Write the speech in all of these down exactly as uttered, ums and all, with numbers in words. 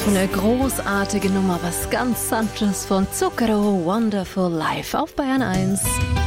für eine großartige Nummer, was ganz Sanftes von Zucchero, Wonderful Life auf Bayern eins.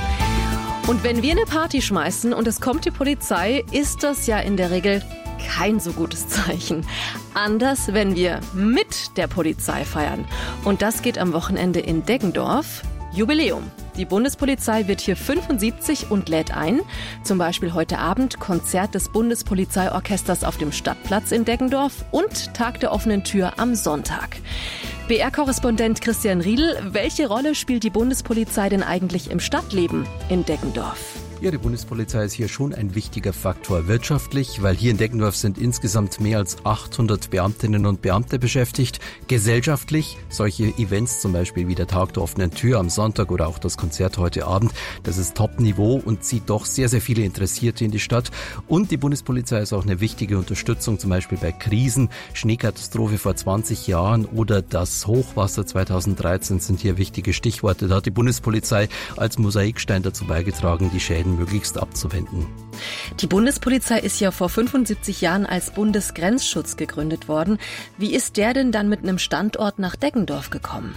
Und wenn wir eine Party schmeißen und es kommt die Polizei, ist das ja in der Regel kein so gutes Zeichen. Anders, wenn wir mit der Polizei feiern. Und das geht am Wochenende in Deggendorf. Jubiläum. Die Bundespolizei wird hier fünfundsiebzig und lädt ein. Zum Beispiel heute Abend Konzert des Bundespolizeiorchesters auf dem Stadtplatz in Deggendorf und Tag der offenen Tür am Sonntag. B R-Korrespondent Christian Riedl, welche Rolle spielt die Bundespolizei denn eigentlich im Stadtleben in Deggendorf? Ja, die Bundespolizei ist hier schon ein wichtiger Faktor wirtschaftlich, weil hier in Deggendorf sind insgesamt mehr als achthundert Beamtinnen und Beamte beschäftigt. Gesellschaftlich, solche Events zum Beispiel wie der Tag der offenen Tür am Sonntag oder auch das Konzert heute Abend, das ist Top-Niveau und zieht doch sehr, sehr viele Interessierte in die Stadt. Und die Bundespolizei ist auch eine wichtige Unterstützung, zum Beispiel bei Krisen, Schneekatastrophe vor zwanzig Jahren oder das Hochwasser zweitausenddreizehn sind hier wichtige Stichworte. Da hat die Bundespolizei als Mosaikstein dazu beigetragen, die Schäden möglichst abzuwenden. Die Bundespolizei ist ja vor fünfundsiebzig Jahren als Bundesgrenzschutz gegründet worden. Wie ist der denn dann mit einem Standort nach Deggendorf gekommen?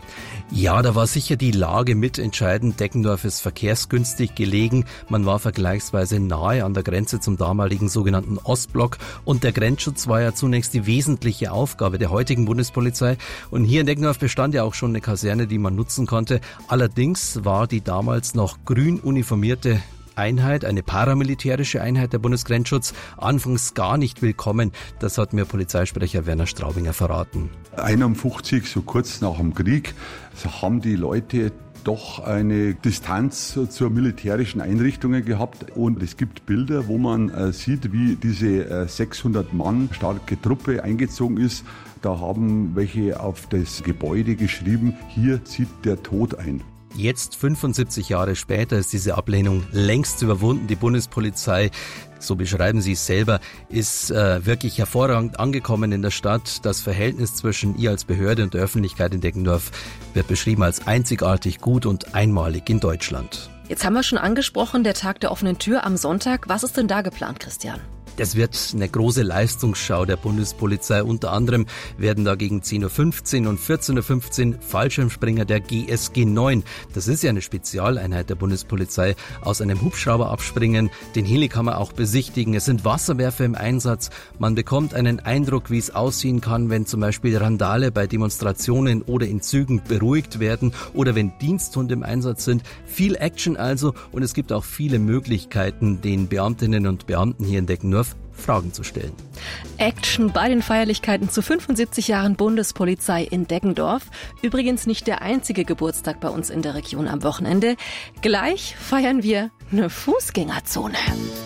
Ja, da war sicher die Lage mitentscheidend. Deggendorf ist verkehrsgünstig gelegen. Man war vergleichsweise nahe an der Grenze zum damaligen sogenannten Ostblock. Und der Grenzschutz war ja zunächst die wesentliche Aufgabe der heutigen Bundespolizei. Und hier in Deggendorf bestand ja auch schon eine Kaserne, die man nutzen konnte. Allerdings war die damals noch grün uniformierte Einheit, eine paramilitärische Einheit der Bundesgrenzschutz, anfangs gar nicht willkommen. Das hat mir Polizeisprecher Werner Straubinger verraten. einundfünfzig, so kurz nach dem Krieg, haben die Leute doch eine Distanz zur militärischen Einrichtungen gehabt. Und es gibt Bilder, wo man äh, sieht, wie diese äh, sechshundert Mann starke Truppe eingezogen ist. Da haben welche auf das Gebäude geschrieben, hier zieht der Tod ein. Jetzt, fünfundsiebzig Jahre später, ist diese Ablehnung längst überwunden. Die Bundespolizei, so beschreiben Sie es selber, ist äh, wirklich hervorragend angekommen in der Stadt. Das Verhältnis zwischen ihr als Behörde und der Öffentlichkeit in Deggendorf wird beschrieben als einzigartig gut und einmalig in Deutschland. Jetzt haben wir schon angesprochen, der Tag der offenen Tür am Sonntag. Was ist denn da geplant, Christian? Das wird eine große Leistungsschau der Bundespolizei. Unter anderem werden da gegen zehn Uhr fünfzehn und vierzehn Uhr fünfzehn Fallschirmspringer der G S G neun, das ist ja eine Spezialeinheit der Bundespolizei, aus einem Hubschrauber abspringen. Den Heli kann man auch besichtigen. Es sind Wasserwerfer im Einsatz. Man bekommt einen Eindruck, wie es aussehen kann, wenn zum Beispiel Randale bei Demonstrationen oder in Zügen beruhigt werden oder wenn Diensthunde im Einsatz sind. Viel Action also und es gibt auch viele Möglichkeiten, den Beamtinnen und Beamten hier in Deggendorf Fragen zu stellen. Action bei den Feierlichkeiten zu fünfundsiebzig Jahren Bundespolizei in Deggendorf. Übrigens nicht der einzige Geburtstag bei uns in der Region am Wochenende. Gleich feiern wir eine Fußgängerzone.